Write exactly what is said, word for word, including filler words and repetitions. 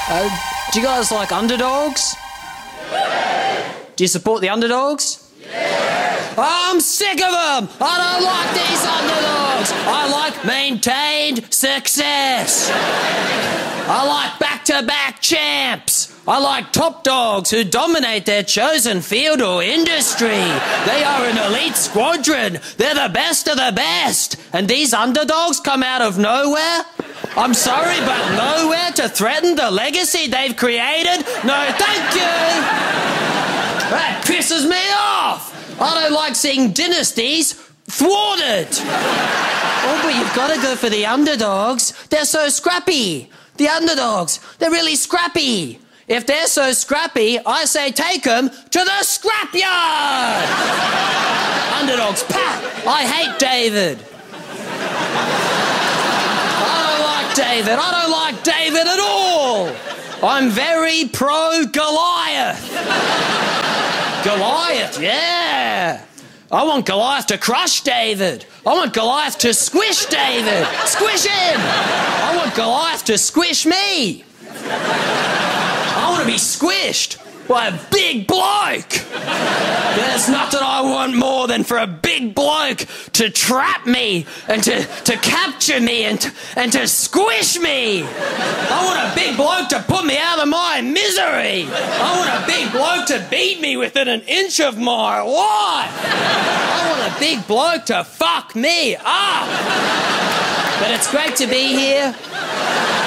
Uh, do you guys like underdogs? Do you support the underdogs? I'm sick of them! I don't like these underdogs! I like maintained success! I like back-to-back champs! I like top dogs who dominate their chosen field or industry. They are an elite squadron. They're the best of the best. And these underdogs come out of nowhere? I'm sorry, but nowhere to threaten the legacy they've created? No, thank you! That pisses me off! I don't like seeing dynasties thwarted. Oh, but you've got to go for the underdogs. They're so scrappy. The underdogs, they're really scrappy. If they're so scrappy, I say take them to the scrapyard. Underdogs, pat. I hate David. I don't like David. I don't like David at all. I'm very pro-Goliath. Goliath, yeah. I want Goliath to crush David. I want Goliath to squish David. Squish him. I want Goliath to squish me. I want to be squished by a big bloke. There's nothing I want more than for a big bloke to trap me and to, to capture me and to, and to squish me. I want a big bloke to put me out of my misery. I want a big bloke to beat me within an inch of my life. I want a big bloke to fuck me up. But it's great to be here.